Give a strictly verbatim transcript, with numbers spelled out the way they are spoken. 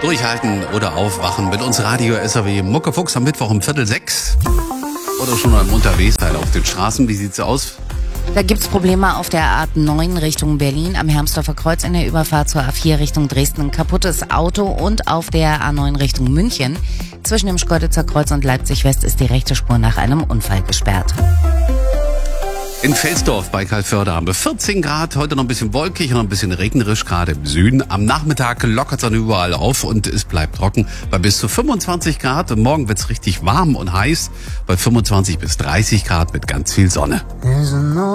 Durchhalten oder aufwachen mit uns Radio S R W Muckefuchs am Mittwoch um Viertel sechs. Oder schon am Unterwegsteil auf den Straßen. Wie sieht's aus? Da gibt's Probleme auf der A neun Richtung Berlin, am Hermsdorfer Kreuz in der Überfahrt zur A vier Richtung Dresden. Ein kaputtes Auto und auf der A neun Richtung München. Zwischen dem Schkeuditzer Kreuz und Leipzig West ist die rechte Spur nach einem Unfall gesperrt. In Felsdorf bei Calvörde haben wir vierzehn Grad, heute noch ein bisschen wolkig und ein bisschen regnerisch, gerade im Süden. Am Nachmittag lockert es dann überall auf und es bleibt trocken bei bis zu fünfundzwanzig Grad. Und morgen wird's richtig warm und heiß bei fünfundzwanzig bis dreißig Grad mit ganz viel Sonne.